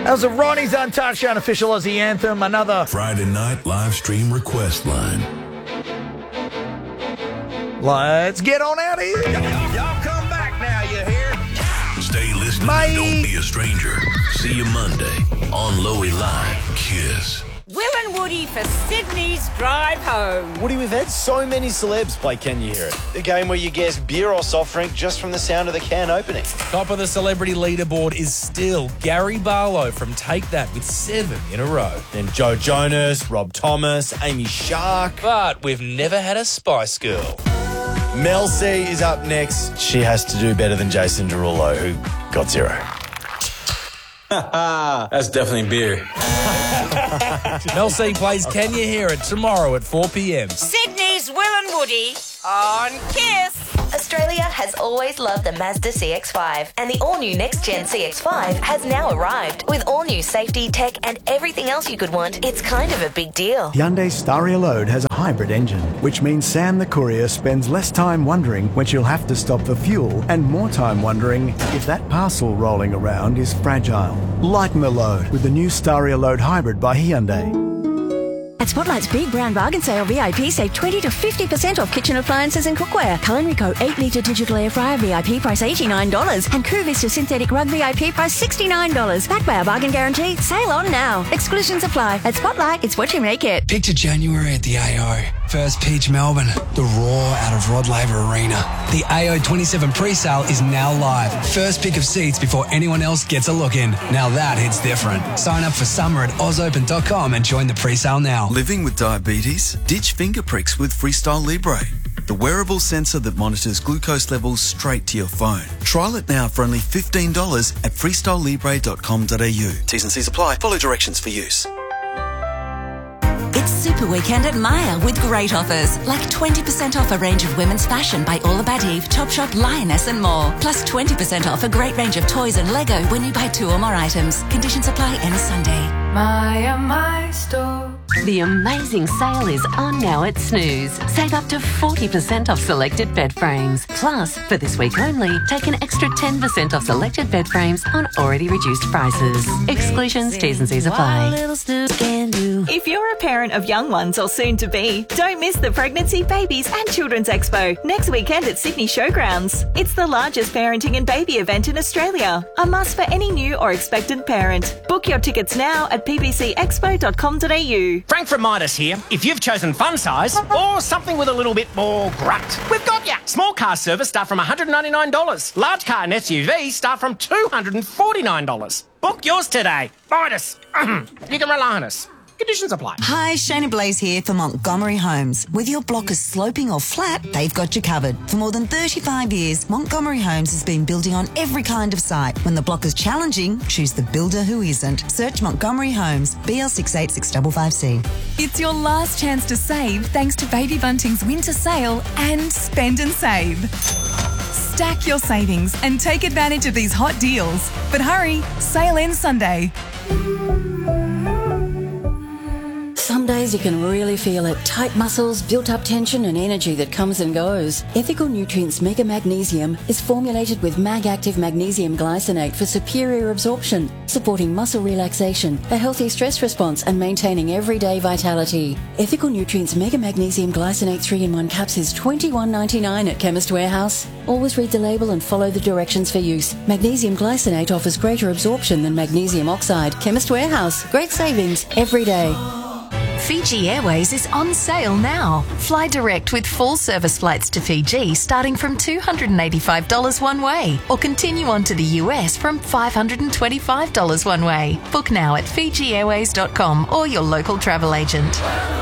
That was the Ronnie's Untouched unofficial Aussie anthem. Another Friday night live stream request line. Let's get on out of here. Y'all come back now, you hear? Stay listening. Bye. Don't be a stranger. See you Monday on Loey Live. Kiss. Will and Woody for Sydney's drive home. Woody, we've had so many celebs play Can You Hear It? The game where you guess beer or soft drink just from the sound of the can opening. Top of the celebrity leaderboard is still Gary Barlow from Take That with 7 in a row. Then Joe Jonas, Rob Thomas, Amy Shark. But we've never had a Spice Girl. Mel C is up next. She has to do better than Jason Derulo, who got 0. That's definitely beer. Mel C plays Can You Hear It tomorrow at 4 p.m. Sydney's Will and Woody on Kiss. Australia has always loved the Mazda CX-5, and the all-new next-gen CX-5 has now arrived. With all-new safety, tech, and everything else you could want, it's kind of a big deal. Hyundai Staria Load has a hybrid engine, which means Sam the courier spends less time wondering when she'll have to stop for fuel and more time wondering if that parcel rolling around is fragile. Lighten the load with the new Staria Load Hybrid by Hyundai. At Spotlight's Big Brown Bargain Sale, VIP save 20 to 50% off kitchen appliances and cookware. Culinary Co. 8-litre digital air fryer VIP price $89. And Cool Vista synthetic rug VIP price $69. Backed by our bargain guarantee. Sale on now. Exclusions apply. At Spotlight, it's what you make it. Picture January at the AO. First pitch Melbourne. The roar out of Rod Laver Arena. The AO 27 pre-sale is now live. First pick of seats before anyone else gets a look in. Now that hits different. Sign up for summer at ausopen.com and join the pre-sale now. Living with diabetes? Ditch finger pricks with Freestyle Libre, the wearable sensor that monitors glucose levels straight to your phone. Trial it now for only $15 at freestylelibre.com.au. T's and C's apply. Follow directions for use. It's Super Weekend at Myer with great offers, like 20% off a range of women's fashion by All About Eve, Topshop, Lioness and more. Plus 20% off a great range of toys and Lego when you buy 2 or more items. Conditions apply any Sunday. My store. The amazing sale is on now at Snooze. Save up to 40% off selected bed frames. Plus, for this week only, take an extra 10% off selected bed frames on already reduced prices. Exclusions, T's and C's apply. If you're a parent of young ones or soon to be, don't miss the Pregnancy, Babies and Children's Expo next weekend at Sydney Showgrounds. It's the largest parenting and baby event in Australia. A must for any new or expectant parent. Book your tickets now at pbcexpo.com.au. Frank from Midas here. If you've chosen fun size or something with a little bit more grunt, we've got ya. Small car service start from $199. Large car and SUV start from $249. Book yours today. Midas. You can rely on us. Conditions apply. Hi, Shayna Blaze here for Montgomery Homes. Whether your block is sloping or flat, they've got you covered. For more than 35 years, Montgomery Homes has been building on every kind of site. When the block is challenging, choose the builder who isn't. Search Montgomery Homes, BL68655C. It's your last chance to save thanks to Baby Bunting's winter sale and Spend and Save. Stack your savings and take advantage of these hot deals. But hurry, sale ends Sunday. Some days you can really feel it. Tight muscles, built-up tension and energy that comes and goes. Ethical Nutrients Mega Magnesium is formulated with Mag-Active Magnesium Glycinate for superior absorption, supporting muscle relaxation, a healthy stress response and maintaining everyday vitality. Ethical Nutrients Mega Magnesium Glycinate 3-in-1 caps is $21.99 at Chemist Warehouse. Always read the label and follow the directions for use. Magnesium Glycinate offers greater absorption than magnesium oxide. Chemist Warehouse. Great savings every day. Fiji Airways is on sale now. Fly direct with full service flights to Fiji starting from $285 one way, or continue on to the US from $525 one way. Book now at FijiAirways.com or your local travel agent.